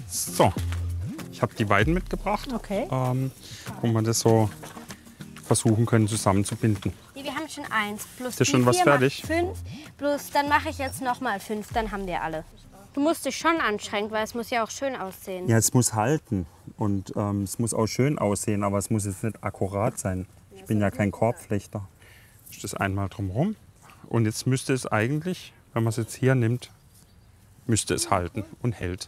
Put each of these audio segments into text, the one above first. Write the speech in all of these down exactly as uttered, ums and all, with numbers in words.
So, ich habe die Weiden mitgebracht, Okay. ähm, wo wir das so versuchen können zusammenzubinden. Nee, wir haben schon eins. Plus Ist die schon was vier fertig? macht fünf. Plus dann mache ich jetzt noch mal fünf. Dann haben wir alle. Du musst dich schon anstrengen, weil es muss ja auch schön aussehen. Ja, es muss halten und ähm, es muss auch schön aussehen, aber es muss jetzt nicht akkurat sein. Ich bin ja kein Korbflechter. Ich das einmal drumherum und jetzt müsste es eigentlich, wenn man es jetzt hier nimmt, müsste es halten und hält.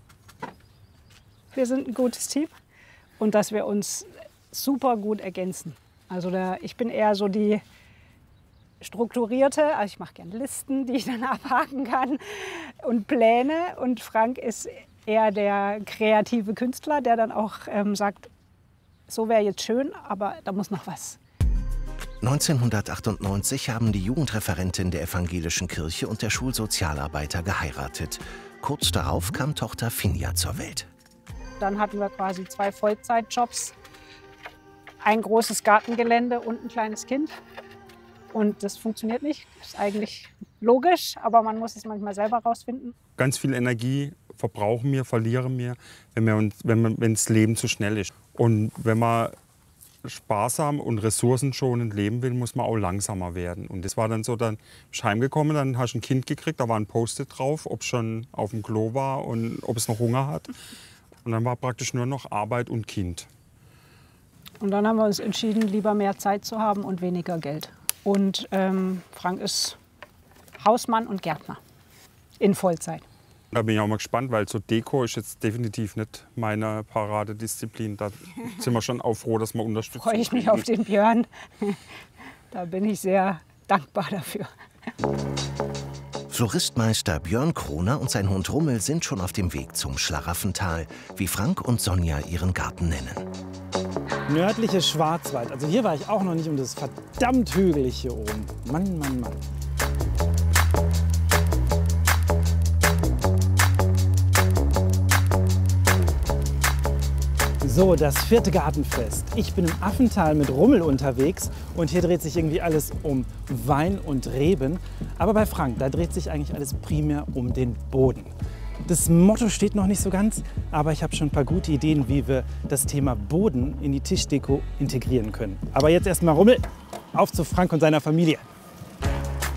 Wir sind ein gutes Team und dass wir uns super gut ergänzen. Also der, ich bin eher so die strukturierte, also ich mache gerne Listen, die ich dann abhaken kann und Pläne. Und Frank ist eher der kreative Künstler, der dann auch ähm, sagt, so wäre jetzt schön, aber da muss noch was. neunzehnhundertachtundneunzig haben die Jugendreferentin der evangelischen Kirche und der Schulsozialarbeiter geheiratet. Kurz darauf kam Tochter Finja zur Welt. Dann hatten wir quasi zwei Vollzeitjobs, ein großes Gartengelände und ein kleines Kind. Und das funktioniert nicht. Das ist eigentlich logisch, aber man muss es manchmal selber rausfinden. Ganz viel Energie verbrauchen wir, verlieren wir, wenn, wir uns, wenn, man, wenn das Leben zu schnell ist. Und wenn man sparsam und ressourcenschonend leben will, muss man auch langsamer werden. Und das war dann so, dann bist du heimgekommen, dann hast du ein Kind gekriegt, da war ein Post-it drauf, ob es schon auf dem Klo war und ob es noch Hunger hat. Und dann war praktisch nur noch Arbeit und Kind. Und dann haben wir uns entschieden, lieber mehr Zeit zu haben und weniger Geld. Und ähm, Frank ist Hausmann und Gärtner in Vollzeit. Da bin ich auch mal gespannt, weil so Deko ist jetzt definitiv nicht meine Paradedisziplin. Da sind wir schon auch froh, dass wir unterstützen. Freue ich mich auf den Björn. Da bin ich sehr dankbar dafür. Floristmeister Björn Kroner und sein Hund Rummel sind schon auf dem Weg zum Schlaraffental, wie Frank und Sonja ihren Garten nennen. Nördliches Schwarzwald. Also hier war ich auch noch nicht und es ist verdammt hügelig hier oben. Mann, Mann, Mann. So, das vierte Gartenfest. Ich bin im Affental mit Rummel unterwegs und hier dreht sich irgendwie alles um Wein und Reben. Aber bei Frank, da dreht sich eigentlich alles primär um den Boden. Das Motto steht noch nicht so ganz, aber ich habe schon ein paar gute Ideen, wie wir das Thema Boden in die Tischdeko integrieren können. Aber jetzt erstmal Rummel, auf zu Frank und seiner Familie.